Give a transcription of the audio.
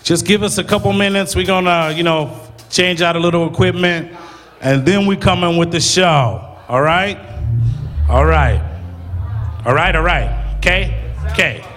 Just give us a couple minutes. We're gonna, change out a little equipment, and then we come in with the show. All right? All right. All right, all right. Okay? Okay.